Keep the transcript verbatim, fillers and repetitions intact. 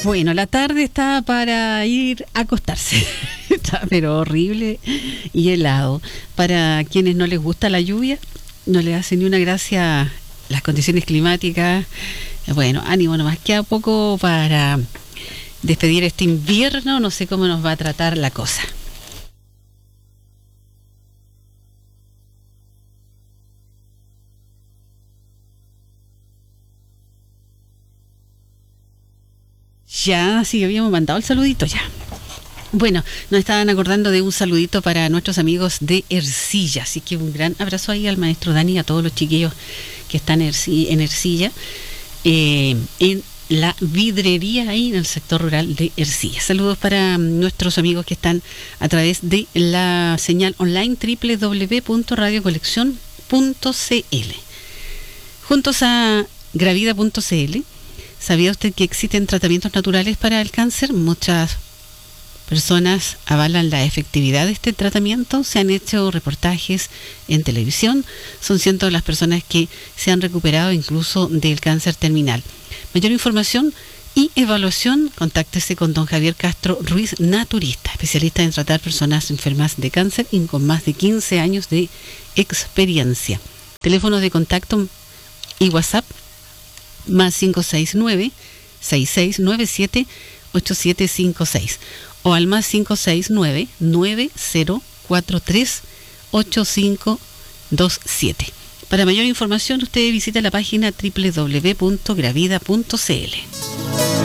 Bueno, la tarde está para ir a acostarse, está pero horrible y helado. Para quienes no les gusta la lluvia, no les hace ni una gracia las condiciones climáticas. Bueno, ánimo nomás, queda poco para despedir este invierno, no sé cómo nos va a tratar la cosa. Ya, sí, habíamos mandado el saludito ya. Bueno, nos estaban acordando de un saludito para nuestros amigos de Ercilla, así que un gran abrazo ahí al maestro Dani y a todos los chiquillos que están en Ercilla, eh, en la vidrería ahí en el sector rural de Ercilla. Saludos para nuestros amigos que están a través de la señal online doble u doble u doble u punto radio colección punto c l. Juntos a gravida punto c l. ¿Sabía usted que existen tratamientos naturales para el cáncer? Muchas personas avalan la efectividad de este tratamiento. Se han hecho reportajes en televisión. Son cientos las personas que se han recuperado incluso del cáncer terminal. Mayor información y evaluación, contáctese con don Javier Castro Ruiz, naturista, especialista en tratar personas enfermas de cáncer y con más de quince años de experiencia. Teléfonos de contacto y WhatsApp más cinco seis nueve, seis seis nueve siete, ocho siete cinco seis o al más cinco seis nueve, nueve cero cuatro tres, ocho cinco dos siete. Para mayor información usted visita la página doble u doble u doble u punto gravida punto c l.